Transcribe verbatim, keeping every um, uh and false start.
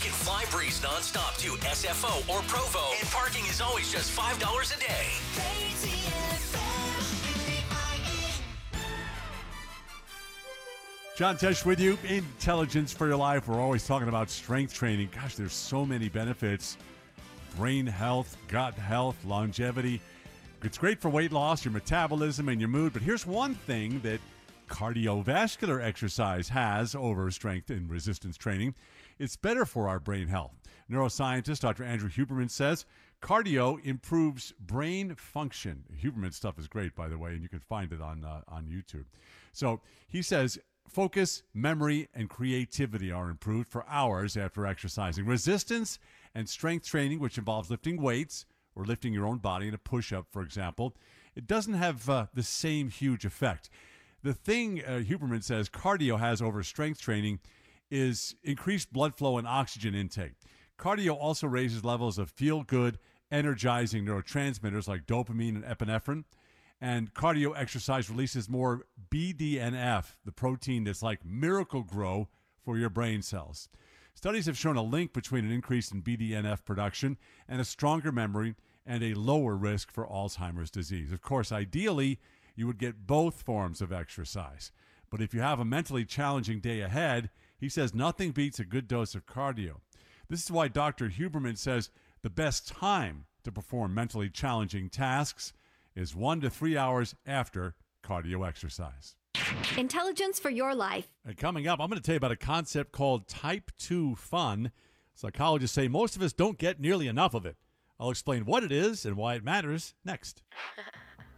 can fly Breeze nonstop to S F O or Provo, and parking is always just five dollars a day. John Tesh with you. Intelligence for your life. We're always talking about strength training. Gosh, there's so many benefits. Brain health, gut health, longevity. It's great for weight loss, your metabolism, and your mood. But here's one thing that cardiovascular exercise has over strength and resistance training. It's better for our brain health. Neuroscientist Doctor Andrew Huberman says cardio improves brain function. Huberman's stuff is great, by the way, and you can find it on uh, on YouTube. So he says focus, memory, and creativity are improved for hours after exercising. Resistance and strength training, which involves lifting weights or lifting your own body in a push-up, for example, it doesn't have uh, the same huge effect. The thing uh, Huberman says cardio has over strength training is increased blood flow and oxygen intake. Cardio also raises levels of feel-good, energizing neurotransmitters like dopamine and epinephrine. And cardio exercise releases more B D N F, the protein that's like Miracle-Gro for your brain cells. Studies have shown a link between an increase in B D N F production and a stronger memory and a lower risk for Alzheimer's disease. Of course, ideally, you would get both forms of exercise. But if you have a mentally challenging day ahead, he says nothing beats a good dose of cardio. This is why Doctor Huberman says the best time to perform mentally challenging tasks is one to three hours after cardio exercise. Intelligence for your life. And coming up, I'm going to tell you about a concept called type two fun. Psychologists say most of us don't get nearly enough of it. I'll explain what it is and why it matters next.